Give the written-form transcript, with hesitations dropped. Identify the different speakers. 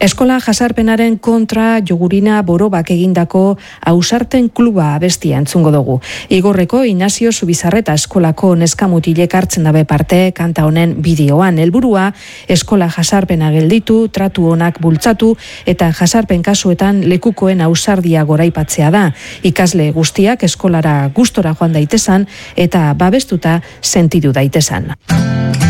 Speaker 1: Eskola jasarpenaren kontra Jogurina Borobak egindako Ausarten kluba abestia entzungo dugu. Igorreko Inazio Zubizarreta eskolako neskamutilek hartzen dabe parte kanta honen bideoan. Helburua eskola jasarpena gelditu, tratu onak bultzatu eta jasarpen kasuetan lekukoen ausardia goraipatzea da. Ikasle guztiak eskolara gustora joan daitezan eta babestuta sentitu daitezan.